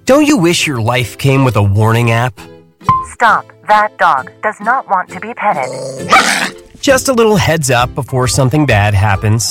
Don't you wish your life came with a warning app? Stop. That dog does not want to be petted. Just a little heads up before something bad happens.